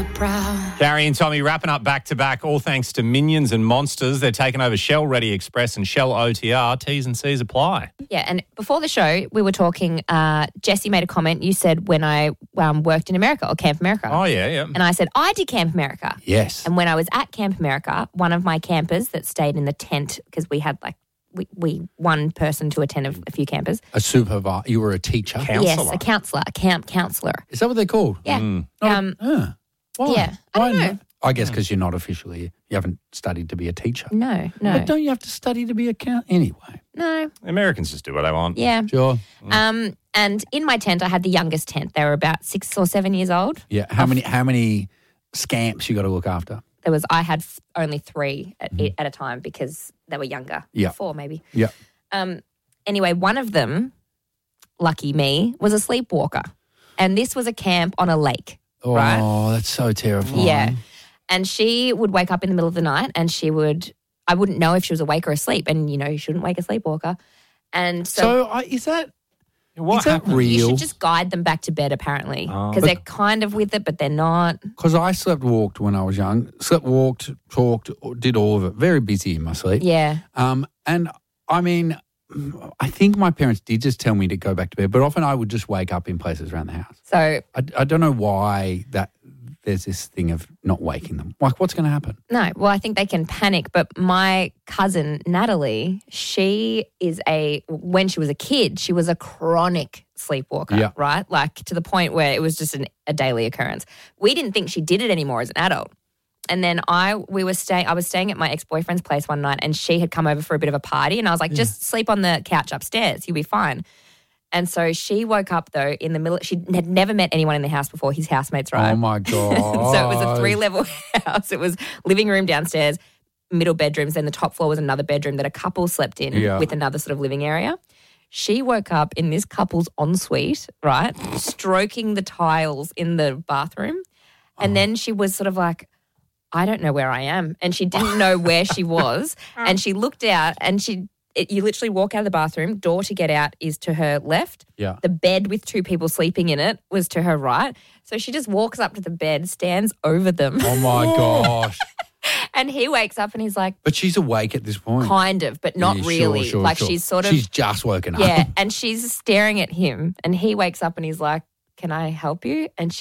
Gary and Tommy wrapping up back-to-back, all thanks to Minions and Monsters. They're taking over Shell Ready Express and Shell OTR. T's and C's apply. Yeah, and before the show, we were talking, Jesse made a comment. You said when I worked in America or Camp America. Oh, yeah. And I said, I did Camp America. Yes. And when I was at Camp America, one of my campers that stayed in the tent, because we had we one person to attend a few campers. A supervisor. You were a teacher. Yes, a counsellor, a camp counsellor. Is that what they're called? Yeah. Why? Yeah, I don't know. I guess because you're not officially, you haven't studied to be a teacher. No. But don't you have to study to be a anyway? No. Americans just do what they want. Yeah. Sure. And in my tent, I had the youngest tent. They were about 6 or 7 years old. Yeah. How many scamps you got to look after? I had only 3 at a time because they were younger. Yeah. 4 maybe. Yeah. Anyway, one of them, lucky me, was a sleepwalker. And this was a camp on a lake. Oh, right? That's so terrifying. Yeah. And she would wake up in the middle of the night and I wouldn't know if she was awake or asleep. And, you shouldn't wake a sleepwalker. And so is that happened? real? you should just guide them back to bed, apparently, because they're kind of with it, but they're not. Because I slept-walked when I was young. Slept-walked, talked, did all of it. Very busy in my sleep. Yeah. And, I mean, I think my parents did just tell me to go back to bed, but often I would just wake up in places around the house. So I don't know why there's this thing of not waking them. Like, what's going to happen? No, well, I think they can panic. But my cousin, Natalie, when she was a kid, she was a chronic sleepwalker, right? Like to the point where it was just a daily occurrence. We didn't think she did it anymore as an adult. And then I was staying at my ex-boyfriend's place one night and she had come over for a bit of a party and I was like, just sleep on the couch upstairs. You'll be fine. And so she woke up, though, in the middle. She had never met anyone in the house before, his housemates, right? Oh, my God. So it was a 3-level house. It was living room downstairs, middle bedrooms. Then the top floor was another bedroom that a couple slept in with another sort of living area. She woke up in this couple's ensuite, right, stroking the tiles in the bathroom. And then she was sort of like, I don't know where I am. And she didn't know where she was. And she looked out and you literally walk out of the bathroom, door to get out is to her left. Yeah. The bed with 2 people sleeping in it was to her right. So she just walks up to the bed, stands over them. Oh, my gosh. And he wakes up and he's like... But she's awake at this point. Kind of, but not really. Sure. She's sort of... She's just woken up. Yeah, and she's staring at him and he wakes up and he's like, can I help you? And